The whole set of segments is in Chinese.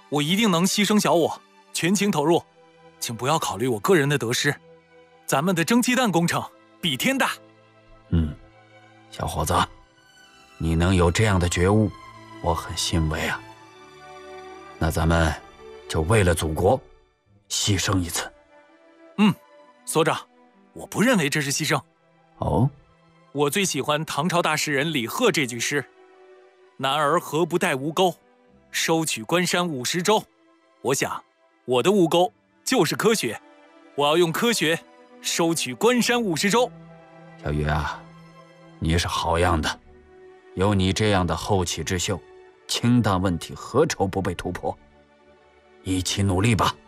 我一定能牺牲小我，全情投入，请不要考虑我个人的得失。咱们的蒸汽弹工程比天大。 小伙子，你能有这样的觉悟，我很欣慰啊。那咱们就为了祖国牺牲一次。 所长，我不认为这是牺牲。 哦， 我最喜欢唐朝大诗人李贺这句诗：男儿何不带吴钩，收取关山50州。我想，我的吴钩就是科学，我要用科学收取关山50州。 小鱼啊，你是好样的，有你这样的后起之秀，氢弹问题何愁不被突破？一起努力吧。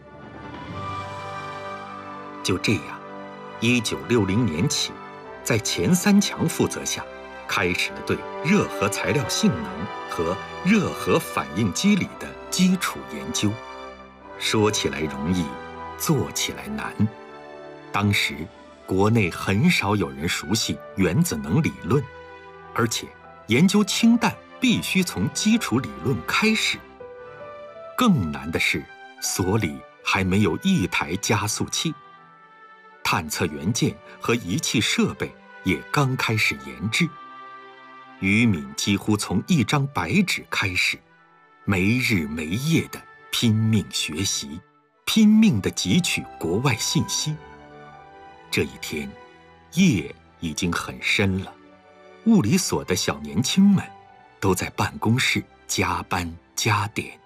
就这样，1960年起，在钱三强负责下，开始了对热核材料性能和热核反应机理的基础研究。说起来容易，做起来难。当时，国内很少有人熟悉原子能理论，而且研究氢弹必须从基础理论开始。更难的是，所里还没有一台加速器。探测元件和仪器设备也刚开始研制，于敏几乎从一张白纸开始，没日没夜地拼命学习，拼命地汲取国外信息。这一天，夜已经很深了，物理所的小年轻们都在办公室加班加点。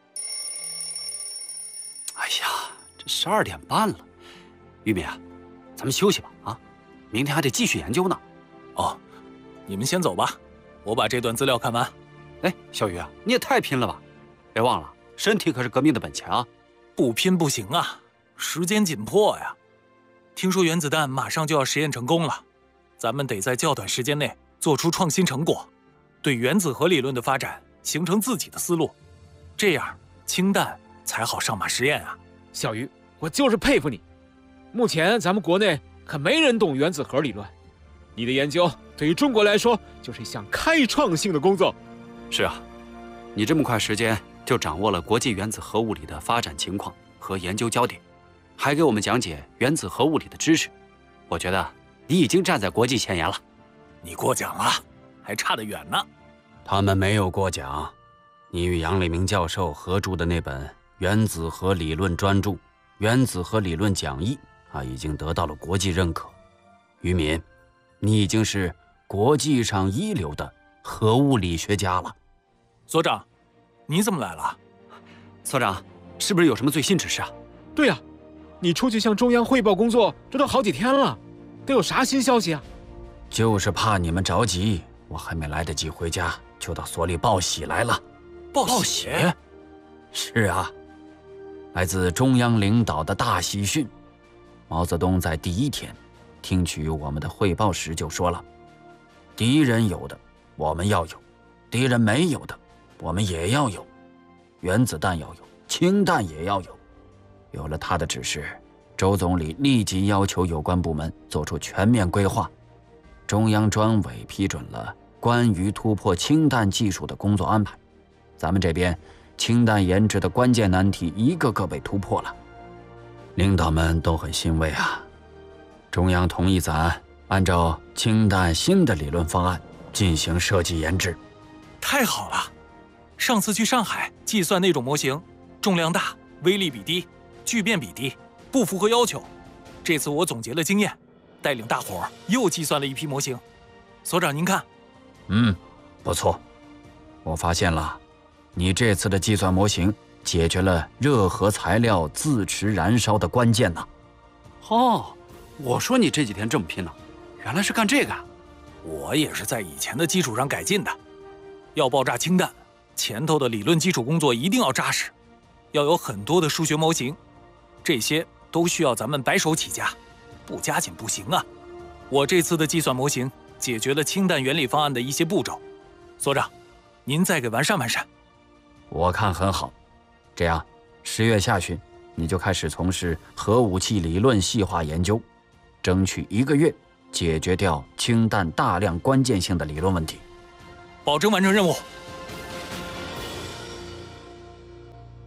哎呀，这12点半了，玉敏啊，咱们休息吧啊，明天还得继续研究呢。 哦，你们先走吧，我把这段资料看完。 哎，小鱼啊，你也太拼了吧！别忘了，身体可是革命的本钱啊！ 不拼不行啊，时间紧迫呀。听说原子弹马上就要实验成功了，咱们得在较短时间内做出创新成果，对原子核理论的发展形成自己的思路，这样氢弹才好上马实验啊。 小鱼，我就是佩服你。目前咱们国内可没人懂原子核理论，你的研究对于中国来说就是一项开创性的工作。 是啊，你这么快时间就掌握了国际原子核物理的发展情况和研究焦点，还给我们讲解原子核物理的知识，我觉得你已经站在国际前沿了。 你过奖了，还差得远呢。 他们没有过奖，你与杨立明教授合著的那本《原子核理论专著》《原子核理论讲义》已经得到了国际认可。于敏，你已经是国际上一流的核物理学家了。 所长，你怎么来了？ 所长，是不是有什么最新指示啊？ 对呀，你出去向中央汇报工作，这都好几天了，都有啥新消息啊？ 就是怕你们着急，我还没来得及回家，就到所里报喜来了。 报喜？ 是啊，来自中央领导的大喜讯。毛泽东在第一天听取我们的汇报时就说了，敌人有的我们要有，敌人没有的我们也要有，原子弹要有，氢弹也要有。有了他的指示，周总理立即要求有关部门做出全面规划，中央专委批准了关于突破氢弹技术的工作安排。咱们这边氢弹研制的关键难题一个个被突破了，领导们都很欣慰啊。中央同意咱按照氢弹新的理论方案进行设计研制。 太好了！上次去上海计算那种模型，重量大，威力比低，聚变比低，不符合要求。这次我总结了经验，带领大伙儿又计算了一批模型。所长您看。 不错，我发现了，你这次的计算模型解决了热核材料自持燃烧的关键呢。 哦，我说你这几天这么拼呢，原来是干这个啊。 我也是在以前的基础上改进的。要爆炸氢弹，前头的理论基础工作一定要扎实，要有很多的数学模型，这些都需要咱们白手起家，不加紧不行啊。我这次的计算模型解决了氢弹原理方案的一些步骤，所长，您再给完善完善。 我看很好，这样10月下旬你就开始从事核武器理论细化研究，争取1个月解决掉氢弹大量关键性的理论问题。 保证完成任务。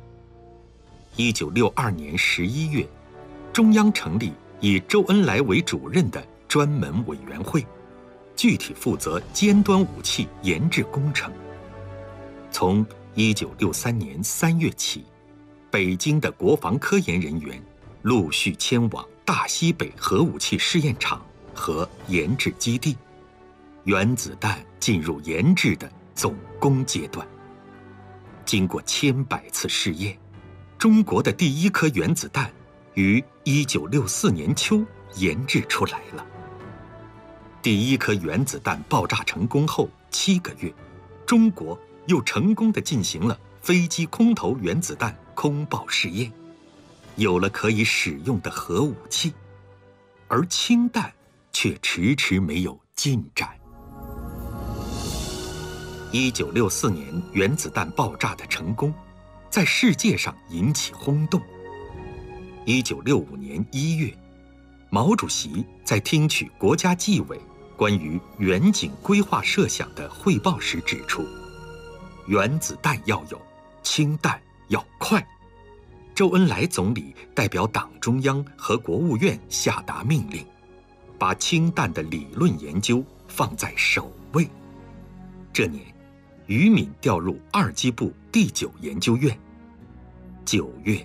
1962年11月，中央成立以周恩来为主任的专门委员会，具体负责尖端武器研制工程。从1963年3月起，北京的国防科研人员陆续迁往大西北核武器试验场和研制基地，原子弹进入研制的总攻阶段。经过千百次试验，中国的第一颗原子弹于1964年秋研制出来了。第一颗原子弹爆炸成功后7个月，中国又成功地进行了飞机空投原子弹空爆试验，有了可以使用的核武器，而氢弹却迟迟没有进展。1964年原子弹爆炸的成功，在世界上引起轰动。1965年1月，毛主席在听取国家纪委关于远景规划设想的汇报时指出，原子弹要有，氢弹要快。周恩来总理代表党中央和国务院下达命令，把氢弹的理论研究放在首位。这年，于敏调入二机部第9研究院。9月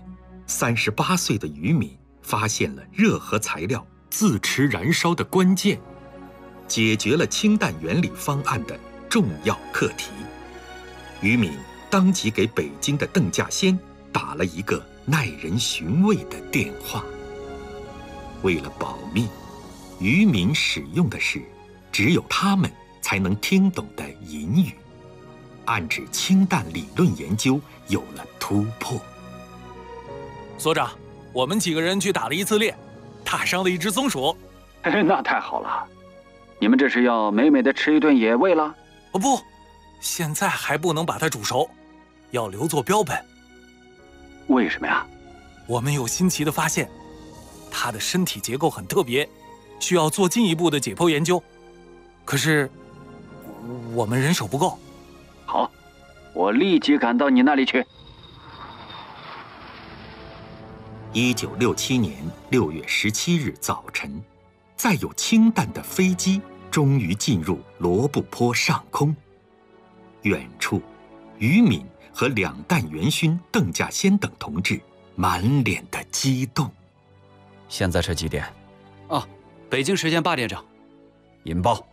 ，38岁的于敏发现了热核材料自持燃烧的关键，解决了氢弹原理方案的重要课题。于敏当即给北京的邓稼先打了一个耐人寻味的电话。为了保密，于敏使用的是只有他们才能听懂的隐语，暗指氢弹理论研究有了突破。 所长，我们几个人去打了一次猎，打伤了一只松鼠。 那太好了，你们这是要美美的吃一顿野味了？ 哦不，现在还不能把它煮熟，要留作标本。 为什么呀？ 我们有新奇的发现，它的身体结构很特别，需要做进一步的解剖研究。可是，我们人手不够。 好，我立即赶到你那里去。 1967年6月17日早晨，载有氢弹的飞机终于进入罗布泊上空。远处，于敏和两弹元勋邓稼先等同志满脸的激动。 现在是几点？ 啊，北京时间8点整。 引爆。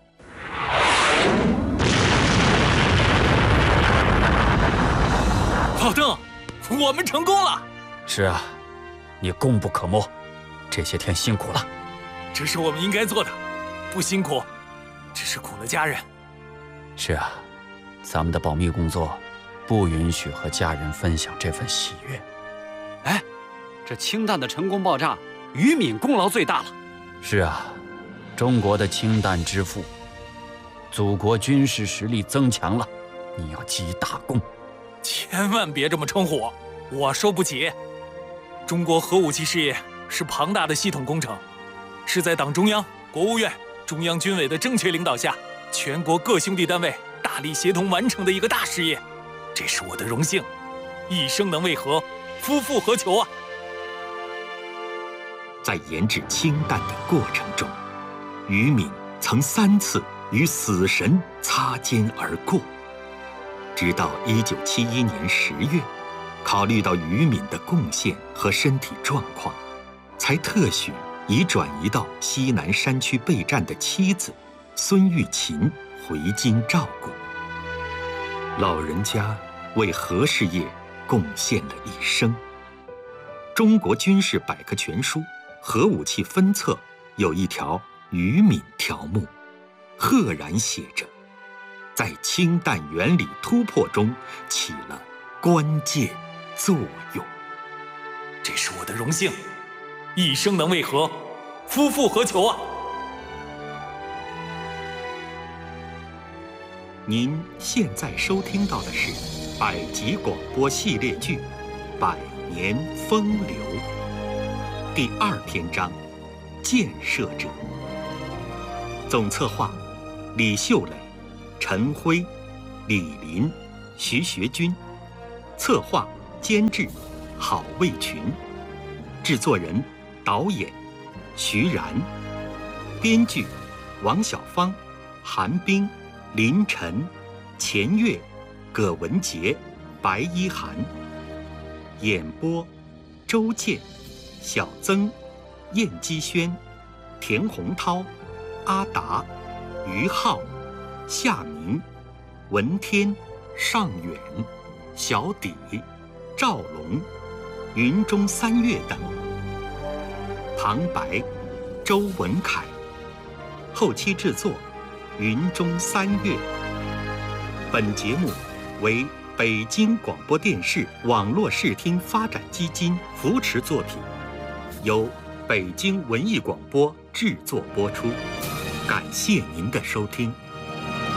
老邓，我们成功了！ 是啊，你功不可没，这些天辛苦了。 这是我们应该做的，不辛苦，只是苦了家人。 是啊，咱们的保密工作不允许和家人分享这份喜悦。 哎，这氢弹的成功爆炸，于敏功劳最大了。 是啊，中国的氢弹之父，祖国军事实力增强了，你要记大功。 千万别这么称呼我受不起。中国核武器事业是庞大的系统工程，是在党中央、国务院、中央军委的正确领导下，全国各兄弟单位大力协同完成的一个大事业，这是我的荣幸。一生能为核，夫复何求啊！ 在研制氢弹的过程中，于敏曾3次与死神擦肩而过。直到1971年10月，考虑到于敏的贡献和身体状况，才特许已转移到西南山区备战的妻子孙玉琴回京照顾。老人家为核事业贡献了一生。中国军事百科全书核武器分册有一条于敏条目，赫然写着，在氢弹原理突破中起了关键作用。 这是我的荣幸，一生能为核，夫复何求啊！ 您现在收听到的是百集广播系列剧《百年风流》第2篇章《建设者》。总策划李秀磊、陈辉、李林、徐学军，策划监制郝卫群，制作人、导演徐然，编剧王小芳、韩冰、林晨、钱月、葛文杰、白一涵，演播周健、小曾、燕姬轩、田洪涛、阿达、于浩、夏明、文天、尚远、小底、赵龙、云中三月等。旁白周文凯，后期制作云中三月。本节目为北京广播电视网络视听发展基金扶持作品，由北京文艺广播制作播出。感谢您的收听。